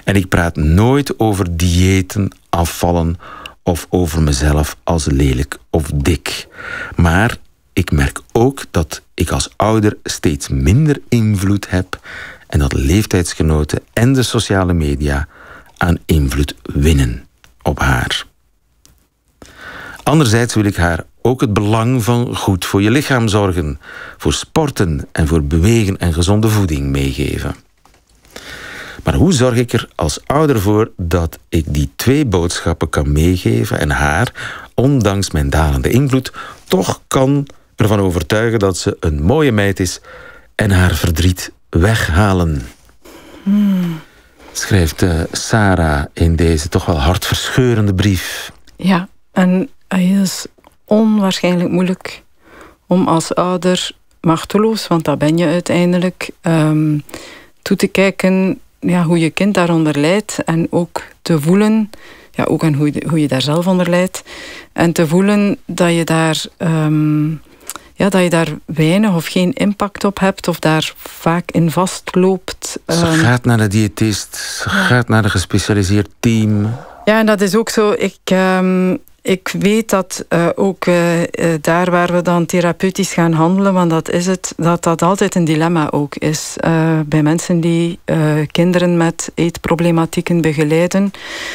En ik praat nooit over diëten, afvallen of over mezelf als lelijk of dik. Maar ik merk ook dat ik als ouder steeds minder invloed heb en dat leeftijdsgenoten en de sociale media aan invloed winnen op haar. Anderzijds wil ik haar ook het belang van goed voor je lichaam zorgen, voor sporten en voor bewegen en gezonde voeding meegeven. Maar hoe zorg ik er als ouder voor dat ik die 2 boodschappen kan meegeven en haar, ondanks mijn dalende invloed, toch kan ervan overtuigen dat ze een mooie meid is en haar verdriet weghalen? Schrijft Sarah in deze toch wel hartverscheurende brief. Ja, en het is onwaarschijnlijk moeilijk om als ouder machteloos, want dat ben je uiteindelijk, toe te kijken hoe je kind daaronder lijdt en ook te voelen, ook en hoe je daar zelf onder lijdt, en te voelen dat je daar weinig of geen impact op hebt of daar vaak in vastloopt. Ze gaat naar de diëtist, ze gaat naar een gespecialiseerd team. Ja, en dat is ook zo. Ik weet dat ook daar waar we dan therapeutisch gaan handelen, want dat is het, dat altijd een dilemma ook is. Bij mensen die kinderen met eetproblematieken begeleiden.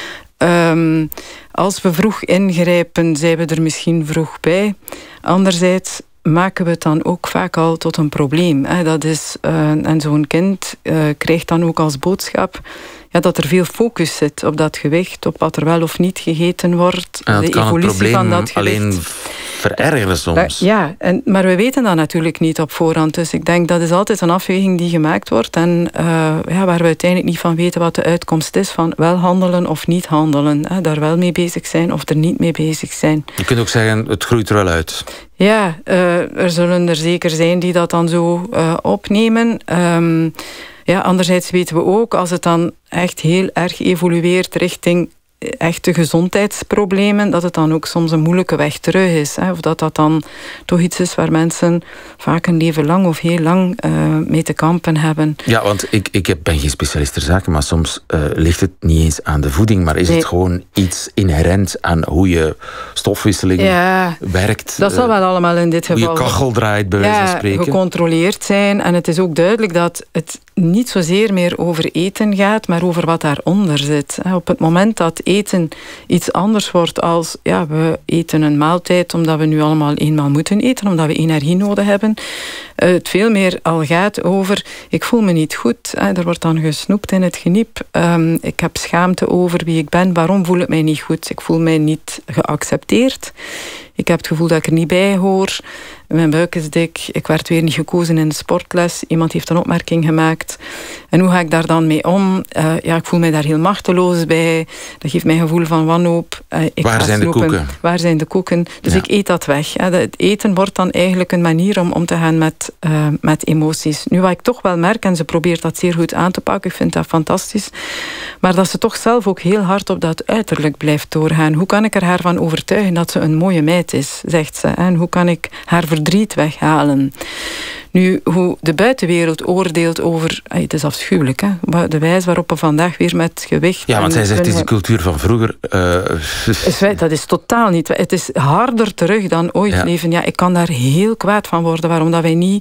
Als we vroeg ingrijpen, zijn we er misschien vroeg bij. Anderzijds maken we het dan ook vaak al tot een probleem. Dat is, en zo'n kind krijgt dan ook als boodschap dat er veel focus zit op dat gewicht, op wat er wel of niet gegeten wordt. En dat de kan evolutie het probleem van dat gewicht alleen verergeren soms. Ja, maar we weten dat natuurlijk niet op voorhand. Dus ik denk dat is altijd een afweging die gemaakt wordt. En waar we uiteindelijk niet van weten wat de uitkomst is van wel handelen of niet handelen. Daar wel mee bezig zijn of er niet mee bezig zijn. Je kunt ook zeggen, het groeit er wel uit. Ja, er zullen er zeker zijn die dat dan zo opnemen. Anderzijds weten we ook, als het dan echt heel erg evolueert richting echte gezondheidsproblemen, dat het dan ook soms een moeilijke weg terug is. Of dat dan toch iets is waar mensen vaak een leven lang of heel lang mee te kampen hebben. Ja, want ik ben geen specialist ter zake, maar soms ligt het niet eens aan de voeding, maar is het gewoon iets inherent aan hoe je stofwisseling werkt. Dat zal wel allemaal in dit geval. Hoe je kachel draait, bij wijze van spreken. Gecontroleerd zijn. En het is ook duidelijk dat het niet zozeer meer over eten gaat, maar over wat daaronder zit. Op het moment dat eten iets anders wordt als we eten een maaltijd omdat we nu allemaal eenmaal moeten eten, omdat we energie nodig hebben. Het veel meer al gaat over, ik voel me niet goed. Er wordt dan gesnoept in het geniep. Ik heb schaamte over wie ik ben. Waarom voel ik mij niet goed? Ik voel mij niet geaccepteerd. Ik heb het gevoel dat ik er niet bij hoor. Mijn buik is dik. Ik werd weer niet gekozen in de sportles. Iemand heeft een opmerking gemaakt. En hoe ga ik daar dan mee om? Ik voel mij daar heel machteloos bij. Dat geeft mij een gevoel van wanhoop. Waar zijn de koeken? Waar zijn de koeken? Dus ik eet dat weg. Het eten wordt dan eigenlijk een manier om te gaan met emoties. Nu, wat ik toch wel merk, en ze probeert dat zeer goed aan te pakken, ik vind dat fantastisch, maar dat ze toch zelf ook heel hard op dat uiterlijk blijft doorgaan. Hoe kan ik er haar van overtuigen dat ze een mooie meid is, zegt ze. En hoe kan ik haar verdriet weghalen? Nu, hoe de buitenwereld oordeelt over... Het is afschuwelijk, hè? De wijze waarop we vandaag weer met gewicht... Ja, want zij zegt, het is de cultuur van vroeger. Dat is totaal niet... Het is harder terug dan ooit leven. Ja, ik kan daar heel kwaad van worden. Waarom dat wij niet...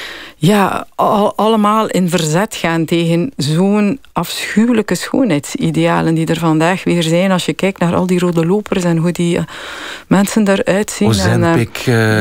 allemaal in verzet gaan tegen zo'n afschuwelijke schoonheidsidealen die er vandaag weer zijn. Als je kijkt naar al die rode lopers en hoe die mensen eruit zien. Ozempic.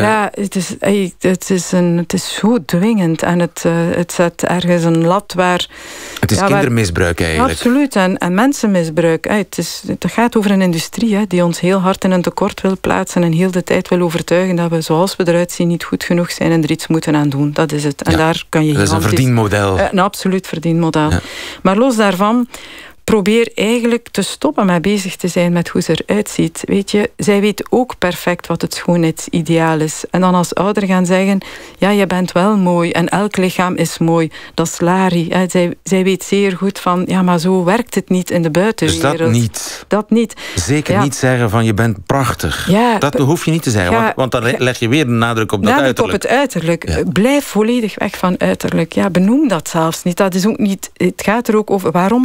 Het is zo dwingend en het zet ergens een lat waar... Het is kindermisbruik eigenlijk. Absoluut, en mensenmisbruik. Het gaat over een industrie die ons heel hard in een tekort wil plaatsen en heel de tijd wil overtuigen dat we zoals we eruit zien niet goed genoeg zijn en er iets moeten aan doen. Dat is het. En daar kan je dat is een verdienmodel. Een absoluut verdienmodel. Ja. Maar los daarvan, probeer eigenlijk te stoppen met bezig te zijn met hoe ze eruit ziet. Weet je, zij weet ook perfect wat het schoonheidsideaal is. En dan als ouder gaan zeggen, je bent wel mooi en elk lichaam is mooi. Dat is Lari. Zij weet zeer goed van, maar zo werkt het niet in de buitenwereld. Dus dat niet. Zeker niet zeggen van, je bent prachtig. Dat hoef je niet te zeggen, want dan leg je weer de nadruk op dat uiterlijk. Op het uiterlijk. Ja. Blijf volledig weg van uiterlijk. Benoem dat zelfs niet. Dat is ook niet. Het gaat er ook over, waarom